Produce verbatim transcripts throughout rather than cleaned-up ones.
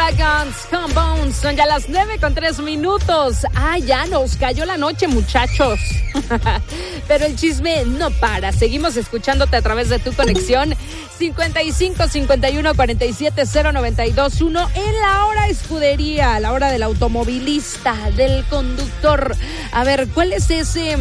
Dragons con Bones. Son ya las nueve con tres minutos. Ah, ya nos cayó la noche, muchachos. Pero el chisme no para. Seguimos escuchándote a través de tu conexión cincuenta y cinco, cincuenta y uno, cuarenta y siete, cero noventa y dos, uno en la hora escudería, la hora del automovilista, del conductor. A ver, ¿cuál es ese,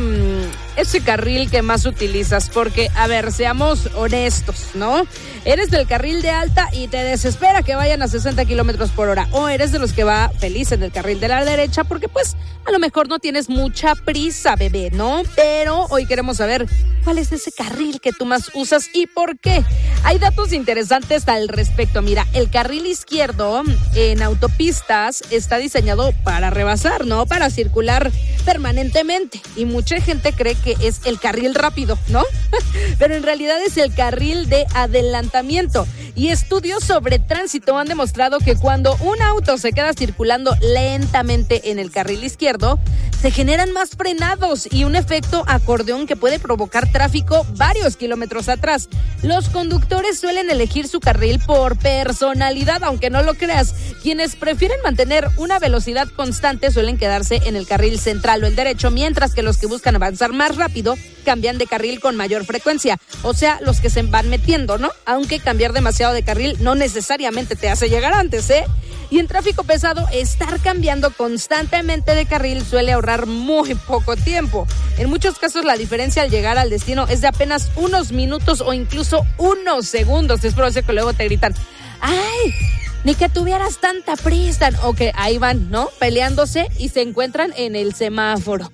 ese carril que más utilizas? Porque, a ver, seamos honestos, ¿no? Eres del carril de alta y te desespera que vayan a sesenta kilómetros por hora. O eres de los que va feliz en el carril de la derecha porque, pues, a lo mejor no tienes mucha prisa, bebé, ¿no? Pero hoy queremos saber cuál es ese carril que tú más usas y por qué. Hay datos interesantes al respecto. Mira, el carril izquierdo en autopistas está diseñado para rebasar, ¿no? Para circular permanentemente. Y mucha gente cree que es el carril rápido, ¿no? Pero en realidad es el carril de adelantamiento. Y estudios sobre tránsito han demostrado que cuando un auto se queda circulando lentamente en el carril izquierdo, se generan más frenados y un efecto acordeón que puede provocar tráfico varios kilómetros atrás. Los conductores suelen elegir su carril por personalidad, aunque no lo creas. Quienes prefieren mantener una velocidad constante suelen quedarse en el carril central o el derecho, mientras que los que buscan avanzar más rápido cambian de carril con mayor frecuencia. O sea, los que se van metiendo, ¿no? Aunque cambiar demasiado de carril no necesariamente te hace llegar antes, ¿eh? Y en tráfico pesado, estar cambiando constantemente de carril suele ahorrar muy poco tiempo. En muchos casos, la diferencia al llegar al destino es de apenas unos minutos o incluso unos segundos. Es por eso que luego te gritan, ¡ay! Ni que tuvieras tanta prisa. O que ahí van, ¿no? Peleándose y se encuentran en el semáforo.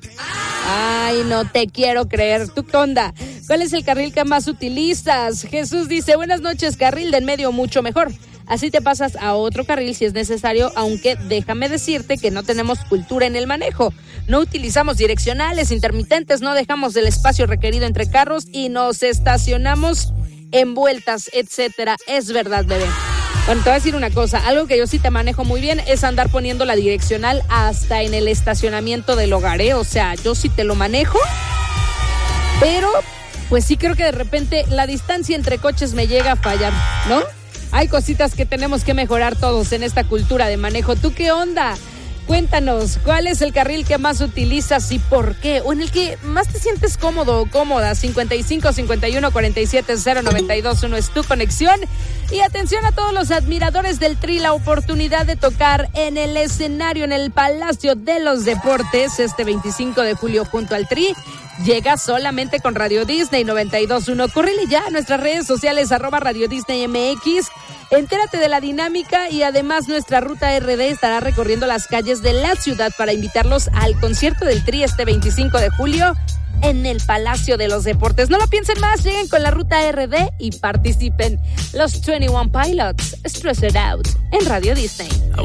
Ay, no te quiero creer. ¿Tú qué onda? ¿Cuál es el carril que más utilizas? Jesús dice, buenas noches, carril de en medio mucho mejor. Así te pasas a otro carril si es necesario, aunque déjame decirte que no tenemos cultura en el manejo. No utilizamos direccionales, intermitentes, no dejamos el espacio requerido entre carros y nos estacionamos en vueltas, etcétera. Es verdad, bebé. Bueno, te voy a decir una cosa, algo que yo sí te manejo muy bien es andar poniendo la direccional hasta en el estacionamiento del hogar, ¿eh? O sea, yo sí te lo manejo, pero pues sí creo que de repente la distancia entre coches me llega a fallar, ¿no? Hay cositas que tenemos que mejorar todos en esta cultura de manejo. ¿Tú qué onda? Cuéntanos, ¿cuál es el carril que más utilizas y por qué? O en el que más te sientes cómodo o cómoda. cincuenta y cinco, cincuenta y uno, cuarenta y siete, cero noventa y dos, uno es tu conexión. Y atención a todos los admiradores del Tri, la oportunidad de tocar en el escenario, en el Palacio de los Deportes, este veinticinco de julio junto al Tri. Llega solamente con Radio Disney noventa y dos punto uno. Córrele ya a nuestras redes sociales, arroba Radio Disney M X. Entérate de la dinámica y además nuestra ruta R D estará recorriendo las calles de la ciudad para invitarlos al concierto del Tri este veinticinco de julio en el Palacio de los Deportes. No lo piensen más, lleguen con la ruta R D y participen. Los veintiuno Pilots, Stress It Out, en Radio Disney.